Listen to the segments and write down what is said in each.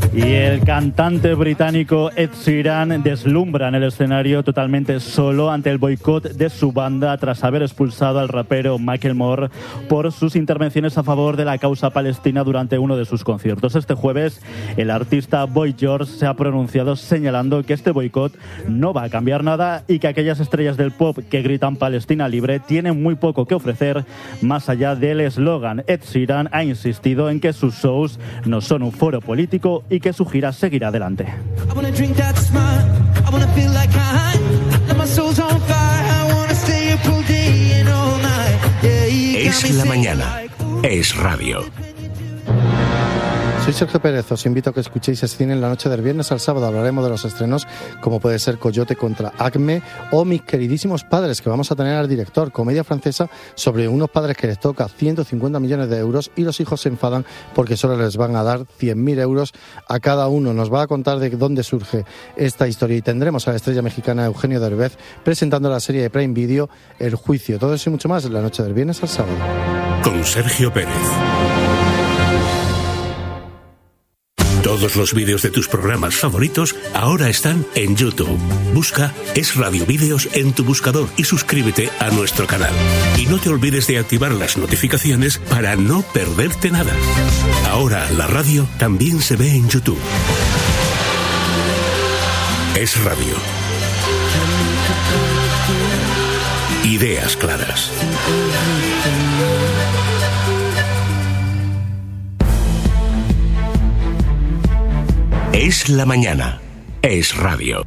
Y el cantante británico Ed Sheeran deslumbra en el escenario totalmente solo ante el boicot de su banda tras haber expulsado al rapero Macklemore por sus intervenciones a favor de la causa palestina durante uno de sus conciertos. Este jueves, el artista Boy George se ha pronunciado señalando que este boicot no va a cambiar nada y que aquellas estrellas del pop que gritan Palestina libre tienen muy poco que ofrecer más allá del eslogan. Ed Sheeran ha insistido en que sus shows no son un foro político y que su gira seguirá adelante. Es la mañana. Es radio. Soy Sergio Pérez, os invito a que escuchéis Cine en la noche del viernes al sábado. Hablaremos de los estrenos como puede ser Coyote contra Acme o Mis queridísimos padres, que vamos a tener al director, comedia francesa sobre unos padres que les toca 150 millones de euros y los hijos se enfadan porque solo les van a dar 100.000 euros a cada uno. Nos va a contar de dónde surge esta historia y tendremos a la estrella mexicana Eugenio Derbez presentando la serie de Prime Video El Juicio. Todo eso y mucho más en la noche del viernes al sábado. Con Sergio Pérez. Todos los vídeos de tus programas favoritos ahora están en YouTube. Busca Es Radio Vídeos en tu buscador y suscríbete a nuestro canal. Y no te olvides de activar las notificaciones para no perderte nada. Ahora la radio también se ve en YouTube. Es Radio. Ideas claras. Es la mañana. Es radio.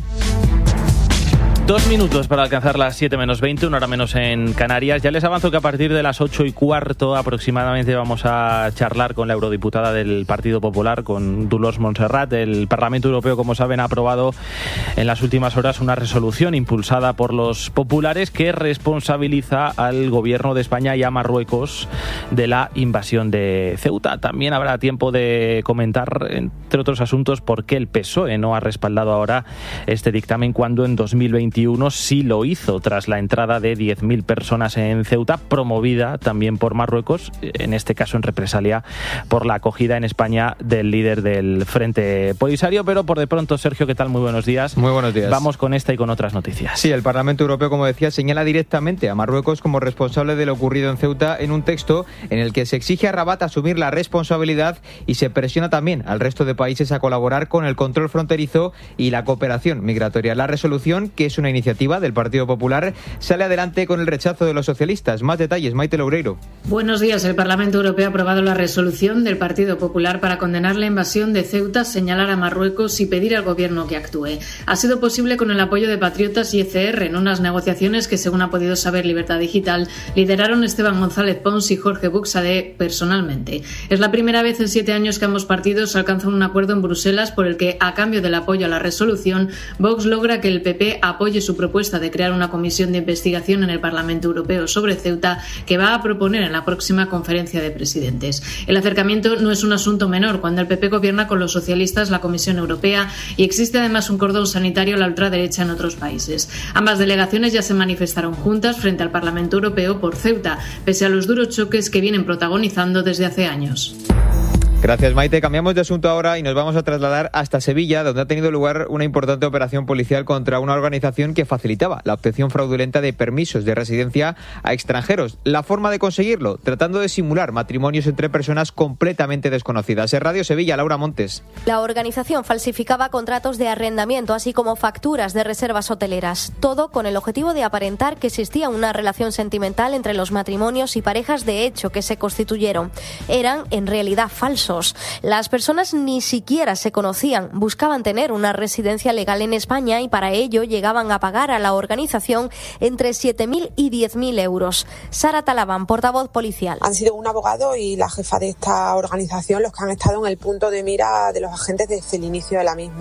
2 minutos para alcanzar las 7 menos 20, una hora menos en Canarias. Ya les avanzo que a partir de las 8:15 aproximadamente vamos a charlar con la eurodiputada del Partido Popular, con Dolors Montserrat. El Parlamento Europeo, como saben, ha aprobado en las últimas horas una resolución impulsada por los populares que responsabiliza al Gobierno de España y a Marruecos de la invasión de Ceuta. También habrá tiempo de comentar, entre otros asuntos, por qué el PSOE no ha respaldado ahora este dictamen cuando en 2021 sí lo hizo tras la entrada de 10.000 personas en Ceuta, promovida también por Marruecos, en este caso en represalia por la acogida en España del líder del Frente Polisario. Pero por de pronto, Sergio, ¿qué tal? Muy buenos días. Muy buenos días. Vamos con esta y con otras noticias. Sí, el Parlamento Europeo, como decía, señala directamente a Marruecos como responsable de lo ocurrido en Ceuta en un texto en el que se exige a Rabat asumir la responsabilidad y se presiona también al resto de países a colaborar con el control fronterizo y la cooperación migratoria. La resolución, que es una iniciativa del Partido Popular, sale adelante con el rechazo de los socialistas. Más detalles, Maite Loureiro. Buenos días. El Parlamento Europeo ha aprobado la resolución del Partido Popular para condenar la invasión de Ceuta, señalar a Marruecos y pedir al Gobierno que actúe. Ha sido posible con el apoyo de Patriotas y ECR en unas negociaciones que, según ha podido saber Libertad Digital, lideraron Esteban González Pons y Jorge Buxadé personalmente. Es la primera vez en 7 años que ambos partidos alcanzan un acuerdo en Bruselas por el que, a cambio del apoyo a la resolución, Vox logra que el PP apoye su propuesta de crear una comisión de investigación en el Parlamento Europeo sobre Ceuta que va a proponer en la próxima conferencia de presidentes. El acercamiento no es un asunto menor cuando el PP gobierna con los socialistas la Comisión Europea y existe además un cordón sanitario a la ultraderecha en otros países. Ambas delegaciones ya se manifestaron juntas frente al Parlamento Europeo por Ceuta, pese a los duros choques que vienen protagonizando desde hace años. Gracias, Maite. Cambiamos de asunto ahora y nos vamos a trasladar hasta Sevilla, donde ha tenido lugar una importante operación policial contra una organización que facilitaba la obtención fraudulenta de permisos de residencia a extranjeros. La forma de conseguirlo, tratando de simular matrimonios entre personas completamente desconocidas. En Radio Sevilla, Laura Montes. La organización falsificaba contratos de arrendamiento, así como facturas de reservas hoteleras. Todo con el objetivo de aparentar que existía una relación sentimental entre los matrimonios y parejas de hecho que se constituyeron. Eran, en realidad, falsos. Las personas ni siquiera se conocían, buscaban tener una residencia legal en España y para ello llegaban a pagar a la organización entre 7.000 y 10.000 euros. Sara Talabán, portavoz policial. Han sido un abogado y la jefa de esta organización los que han estado en el punto de mira de los agentes desde el inicio de la misma.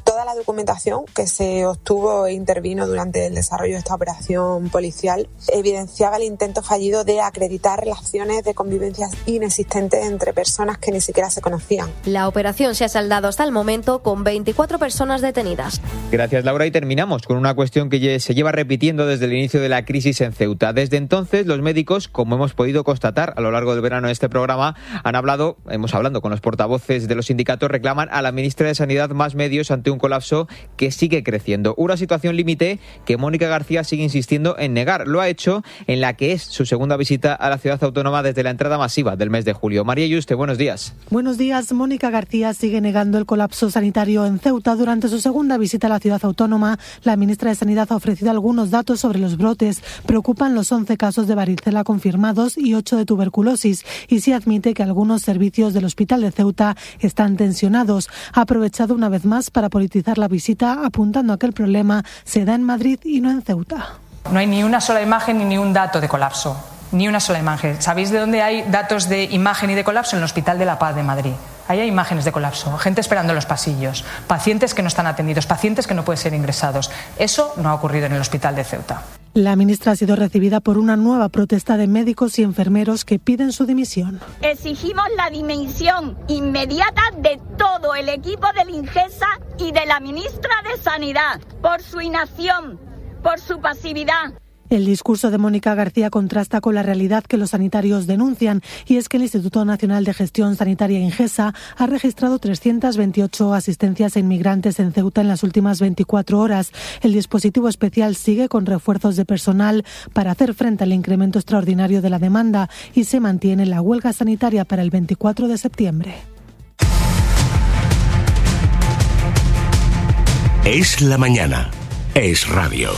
Toda la documentación que se obtuvo e intervino durante el desarrollo de esta operación policial evidenciaba el intento fallido de acreditar relaciones de convivencia inexistentes entre personas que ni siquiera se conocían. La operación se ha saldado hasta el momento con 24 personas detenidas. Gracias, Laura, y terminamos con una cuestión que se lleva repitiendo desde el inicio de la crisis en Ceuta. Desde entonces, los médicos, como hemos podido constatar a lo largo del verano de este programa, hemos hablado con los portavoces de los sindicatos, reclaman a la ministra de Sanidad más medios ante un colapso que sigue creciendo. Una situación límite que Mónica García sigue insistiendo en negar. Lo ha hecho en la que es su segunda visita a la ciudad autónoma desde la entrada masiva del mes de julio. María Yuste, buenos días. Buenos días. Mónica García sigue negando el colapso sanitario en Ceuta. Durante su segunda visita a la ciudad autónoma, la ministra de Sanidad ha ofrecido algunos datos sobre los brotes. Preocupan los 11 casos de varicela confirmados y 8 de tuberculosis, y sí admite que algunos servicios del hospital de Ceuta están tensionados. Ha aprovechado una vez más para politizar la visita, apuntando a que el problema se da en Madrid y no en Ceuta. No hay ni una sola imagen ni un dato de colapso, ni una sola imagen. ¿Sabéis de dónde hay datos de imagen y de colapso? En el Hospital de la Paz de Madrid. Ahí hay imágenes de colapso, gente esperando en los pasillos, pacientes que no están atendidos, pacientes que no pueden ser ingresados. Eso no ha ocurrido en el Hospital de Ceuta. La ministra ha sido recibida por una nueva protesta de médicos y enfermeros que piden su dimisión. Exigimos la dimisión inmediata de todo el equipo del INGESA y de la ministra de Sanidad por su inacción, por su pasividad. El discurso de Mónica García contrasta con la realidad que los sanitarios denuncian, y es que el Instituto Nacional de Gestión Sanitaria INGESA ha registrado 328 asistencias a inmigrantes en Ceuta en las últimas 24 horas. El dispositivo especial sigue con refuerzos de personal para hacer frente al incremento extraordinario de la demanda y se mantiene la huelga sanitaria para el 24 de septiembre. Es la mañana. Es radio.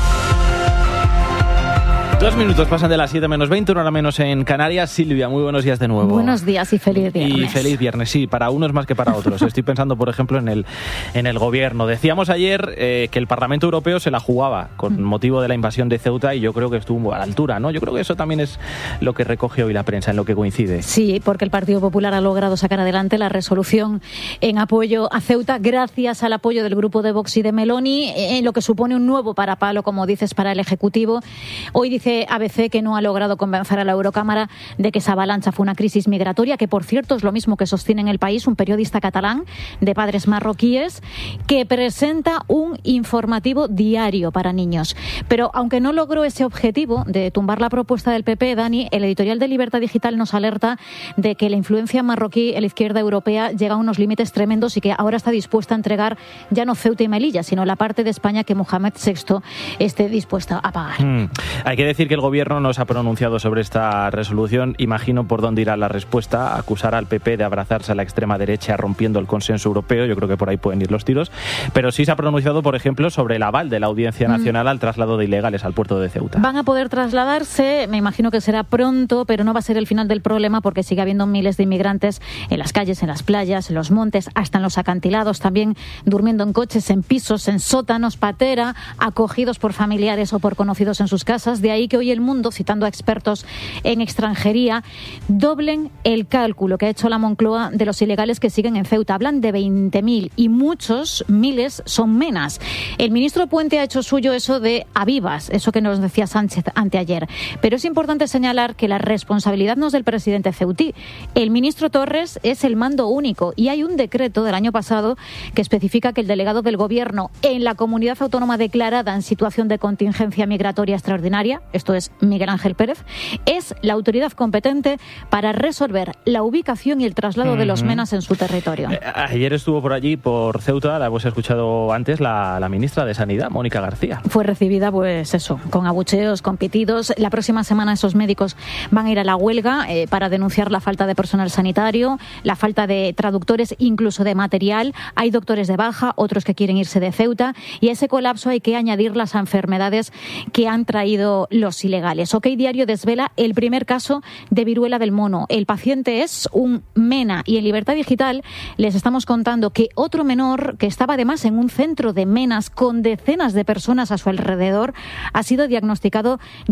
2 minutos pasan de las 7 menos 20, una hora menos en Canarias. Silvia, muy buenos días de nuevo. Buenos días y feliz viernes. Y feliz viernes, sí, para unos más que para otros. Estoy pensando, por ejemplo, en el gobierno. Decíamos ayer que el Parlamento Europeo se la jugaba con motivo de la invasión de Ceuta y yo creo que estuvo a la altura, ¿no? Yo creo que eso también es lo que recoge hoy la prensa, en lo que coincide. Sí, porque el Partido Popular ha logrado sacar adelante la resolución en apoyo a Ceuta gracias al apoyo del grupo de Vox y de Meloni, en lo que supone un nuevo parapalo, como dices, para el Ejecutivo. Hoy dice ABC que no ha logrado convencer a la Eurocámara de que esa avalancha fue una crisis migratoria, que por cierto es lo mismo que sostiene en El País un periodista catalán de padres marroquíes que presenta un informativo diario para niños. Pero aunque no logró ese objetivo de tumbar la propuesta del PP, Dani, el editorial de Libertad Digital nos alerta de que la influencia marroquí en la izquierda europea llega a unos límites tremendos y que ahora está dispuesta a entregar ya no Ceuta y Melilla, sino la parte de España que Mohamed VI esté dispuesta a pagar. Hay que decir que el gobierno no se ha pronunciado sobre esta resolución. Imagino por dónde irá la respuesta. Acusar al PP de abrazarse a la extrema derecha rompiendo el consenso europeo. Yo creo que por ahí pueden ir los tiros. Pero sí se ha pronunciado, por ejemplo, sobre el aval de la Audiencia Nacional al traslado de ilegales al puerto de Ceuta. Van a poder trasladarse, me imagino que será pronto, pero no va a ser el final del problema porque sigue habiendo miles de inmigrantes en las calles, en las playas, en los montes, hasta en los acantilados, también durmiendo en coches, en pisos, en sótanos, patera, acogidos por familiares o por conocidos en sus casas. De ahí que hoy El Mundo, citando a expertos en extranjería, doblen el cálculo que ha hecho la Moncloa de los ilegales que siguen en Ceuta. Hablan de 20.000 y muchos, miles, son menas. El ministro Puente ha hecho suyo eso de a vivas, eso que nos decía Sánchez anteayer. Pero es importante señalar que la responsabilidad no es del presidente ceutí. El ministro Torres es el mando único y hay un decreto del año pasado que especifica que el delegado del Gobierno en la comunidad autónoma declarada en situación de contingencia migratoria extraordinaria, esto es Miguel Ángel Pérez, es la autoridad competente para resolver la ubicación y el traslado de los menas en su territorio. Ayer estuvo por allí, por Ceuta, la hemos escuchado antes, la ministra de Sanidad, Mónica García. Fue recibida, pues eso, con abucheos, con pitidos. La próxima semana esos médicos van a ir a la huelga para denunciar la falta de personal sanitario, la falta de traductores, incluso de material. Hay doctores de baja, otros que quieren irse de Ceuta, y a ese colapso hay que añadir las enfermedades que han traído los ilegales. OK Diario desvela el primer caso de viruela del mono. El paciente es un mena y en Libertad Digital les estamos contando que otro menor, que estaba además en un centro de menas con decenas de personas a su alrededor, ha sido diagnosticado